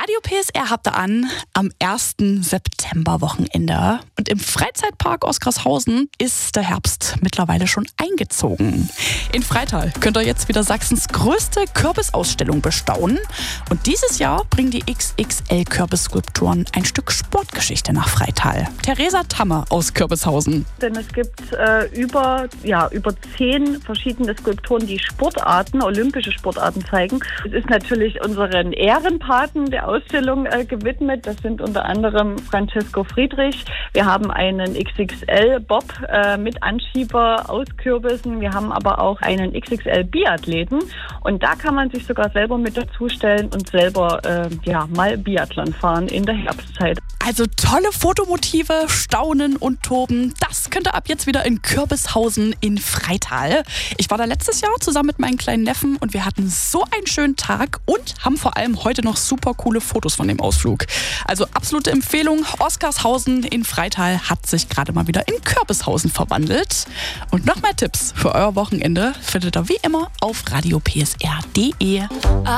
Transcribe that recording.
Radio PSR habt ihr an am 1. September-Wochenende. Und im Freizeitpark Oskarshausen ist der Herbst mittlerweile schon eingezogen. In Freital könnt ihr jetzt wieder Sachsens größte Kürbisausstellung bestaunen. Und dieses Jahr bringen die XXL-Kürbisskulpturen ein Stück Sportgeschichte nach Freital. Theresa Tammer aus Kürbishausen. Denn es gibt über 10 verschiedene Skulpturen, die Sportarten, olympische Sportarten zeigen. Es ist natürlich unseren Ehrenpaten der Ausstellung gewidmet. Das sind unter anderem Francesco Friedrich. Wir haben einen XXL-Bob mit Anschieber aus Kürbissen. Wir haben aber auch einen XXL-Biathleten. Und da kann man sich sogar selber mit dazustellen und selber mal Biathlon fahren in der Herbstzeit. Also tolle Fotomotive, Staunen und Toben. Das könnt ihr ab jetzt wieder in Kürbishausen in Freital. Ich war da letztes Jahr zusammen mit meinen kleinen Neffen und wir hatten so einen schönen Tag und haben vor allem heute noch super coole Fotos von dem Ausflug. Also absolute Empfehlung. Oskarshausen in Freital hat sich gerade mal wieder in Kürbishausen verwandelt. Und noch mehr Tipps für euer Wochenende findet ihr wie immer auf radiopsr.de.